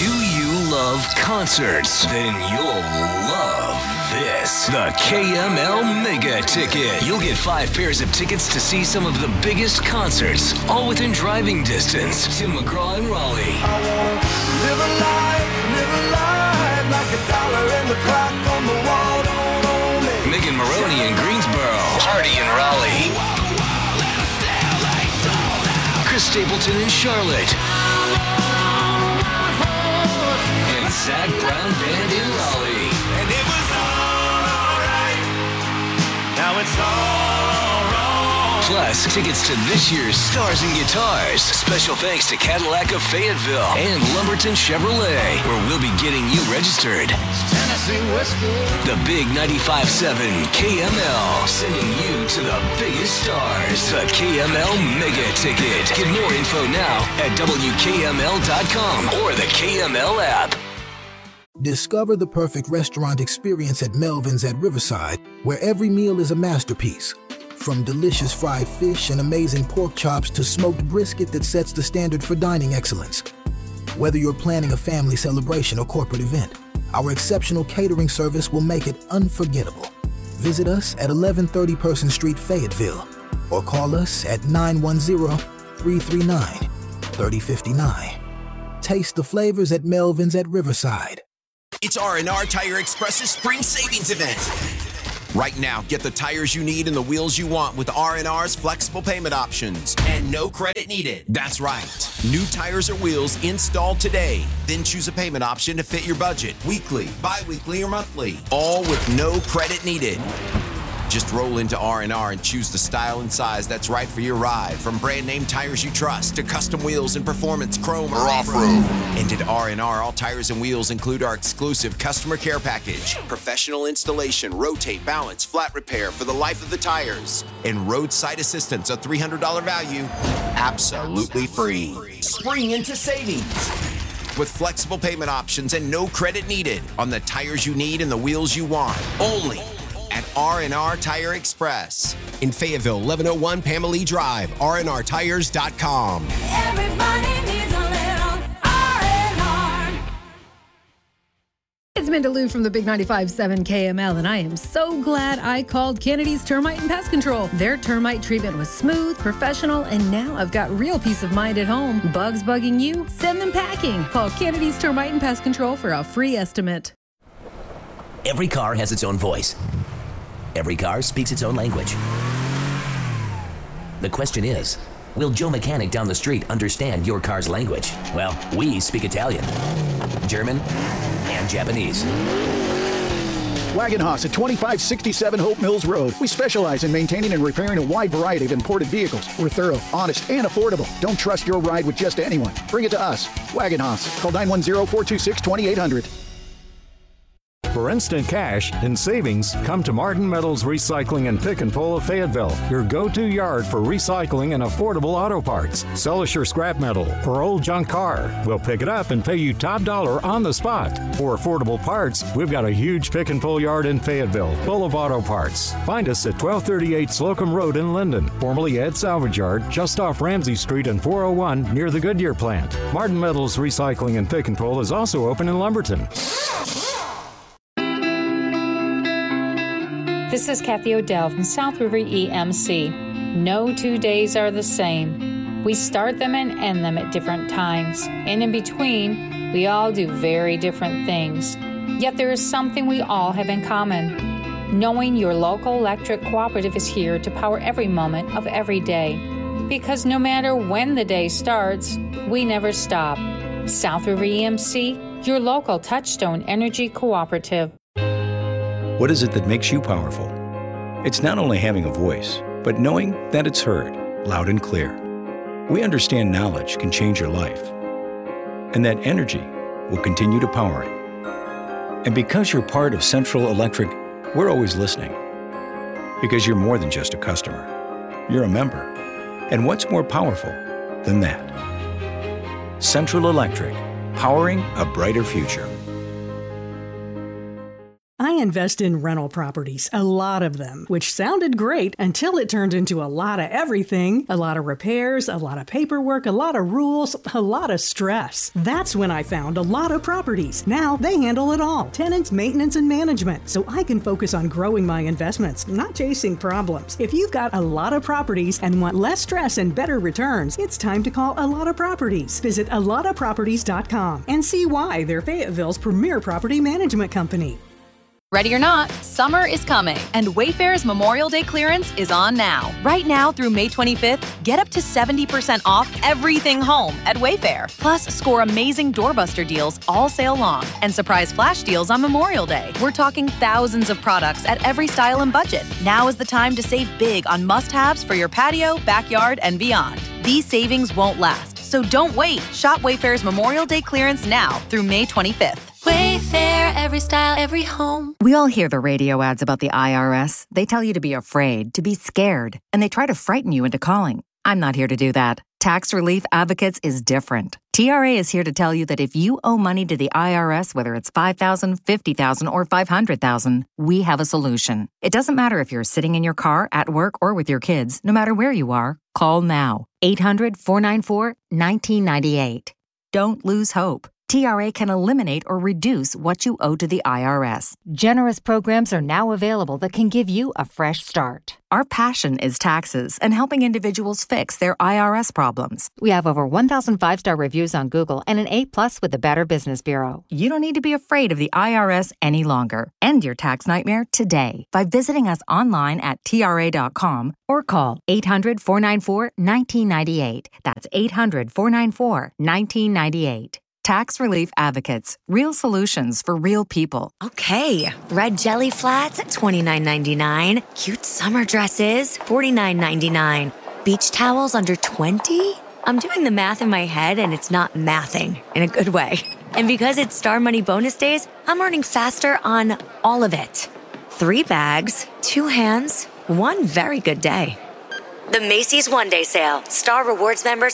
Do you love concerts? Then you'll love this. The KML Mega Ticket. You'll get 5 pairs of tickets to see some of the biggest concerts, all within driving distance. Tim McGraw in Raleigh. I wanna live a life like $1 in the clock on the wall. Don't own me. Megan Maroney in Greensboro. Party in Raleigh. Chris Stapleton in Charlotte. And Zach Brown Band in Raleigh. And it was all right. Now it's all wrong. Plus, tickets to this year's Stars and Guitars. Special thanks to Cadillac of Fayetteville and Lumberton Chevrolet, where we'll be getting you registered. Tennessee whiskey. The Big 95.7 KML, sending you to the biggest stars. The KML Mega Ticket. Get more info now at WKML.com or the KML app. Discover the perfect restaurant experience at Melvin's at Riverside, where every meal is a masterpiece. From delicious fried fish and amazing pork chops to smoked brisket that sets the standard for dining excellence. Whether you're planning a family celebration or corporate event, our exceptional catering service will make it unforgettable. Visit us at 1130 Person Street, Fayetteville, or call us at 910-339-3059. Taste the flavors at Melvin's at Riverside. It's R&R Tire Express's spring savings event. Right now, get the tires you need and the wheels you want with R&R's flexible payment options. And no credit needed. That's right. New tires or wheels installed today. Then choose a payment option to fit your budget. Weekly, bi-weekly, or monthly. All with no credit needed. Just roll into R&R and choose the style and size that's right for your ride. From brand name tires you trust to custom wheels in performance, chrome, or off-road. And at R&R, all tires and wheels include our exclusive customer care package, professional installation, rotate, balance, flat repair for the life of the tires, and roadside assistance, a $300 value, absolutely free. Spring into savings with flexible payment options and no credit needed on the tires you need and the wheels you want. Only at R&R Tire Express in Fayetteville, 1101 Pamela Drive, rnrtires.com. Everybody needs a little R&R. It's Minda Lou from the Big 95.7 KML, and I am so glad I called Kennedy's Termite and Pest Control. Their termite treatment was smooth, professional, and now I've got real peace of mind at home. Bugs bugging you? Send them packing. Call Kennedy's Termite and Pest Control for a free estimate. Every car has its own voice. Every car speaks its own language. The question is, will Joe Mechanic down the street understand your car's language? Well, we speak Italian, German, and Japanese. Wagenhaus at 2567 Hope Mills Road. We specialize in maintaining and repairing a wide variety of imported vehicles. We're thorough, honest, and affordable. Don't trust your ride with just anyone. Bring it to us. Wagenhaus. Call 910-426-2800. For instant cash and savings, come to Martin Metals Recycling and Pick and Pull of Fayetteville, your go-to yard for recycling and affordable auto parts. Sell us your scrap metal or old junk car. We'll pick it up and pay you top dollar on the spot. For affordable parts, we've got a huge pick and pull yard in Fayetteville, full of auto parts. Find us at 1238 Slocum Road in Linden, formerly Ed Salvage Yard, just off Ramsey Street and 401 near the Goodyear plant. Martin Metals Recycling and Pick and Pull is also open in Lumberton. This is Kathy Odell from South River EMC. No 2 days are the same. We start them and end them at different times. And in between, we all do very different things. Yet there is something we all have in common. Knowing your local electric cooperative is here to power every moment of every day. Because no matter when the day starts, we never stop. South River EMC, your local Touchstone Energy Cooperative. What is it that makes you powerful? It's not only having a voice, but knowing that it's heard, loud and clear. We understand knowledge can change your life, and that energy will continue to power it. And because you're part of Central Electric, we're always listening. Because you're more than just a customer. You're a member. And what's more powerful than that? Central Electric, powering a brighter future. I invest in rental properties, a lot of them, which sounded great until it turned into a lot of everything, a lot of repairs, a lot of paperwork, a lot of rules, a lot of stress. That's when I found a lot of properties. Now they handle it all, tenants, maintenance, and management, so I can focus on growing my investments, not chasing problems. If you've got a lot of properties and want less stress and better returns, it's time to call A Lot of Properties. Visit alotofproperties.com and see why they're Fayetteville's premier property management company. Ready or not, summer is coming, and Wayfair's Memorial Day clearance is on now. Right now through May 25th, get up to 70% off everything home at Wayfair. Plus, score amazing doorbuster deals all sale long and surprise flash deals on Memorial Day. We're talking thousands of products at every style and budget. Now is the time to save big on must-haves for your patio, backyard, and beyond. These savings won't last, so don't wait. Shop Wayfair's Memorial Day clearance now through May 25th. Wayfair, every style, every home. We all hear the radio ads about the IRS. They tell you to be afraid, to be scared, and they try to frighten you into calling. I'm not here to do that. Tax Relief Advocates is different. TRA is here to tell you that if you owe money to the IRS, whether it's $5,000, $50,000, or $500,000, we have a solution. It doesn't matter if you're sitting in your car, at work, or with your kids. No matter where you are, call now. 800-494-1998. Don't lose hope. TRA can eliminate or reduce what you owe to the IRS. Generous programs are now available that can give you a fresh start. Our passion is taxes and helping individuals fix their IRS problems. We have over 1,000 5-star reviews on Google and an A+ with the Better Business Bureau. You don't need to be afraid of the IRS any longer. End your tax nightmare today by visiting us online at TRA.com or call 800-494-1998. That's 800-494-1998. Tax Relief Advocates. Real solutions for real people. Okay, red jelly flats at $29.99. Cute summer dresses, $49.99. Beach towels under $20? I'm doing the math in my head and it's not mathing in a good way. And because it's Star Money bonus days, I'm earning faster on all of it. 3 bags, 2 hands, 1 very good day. The Macy's One Day Sale. Star Rewards members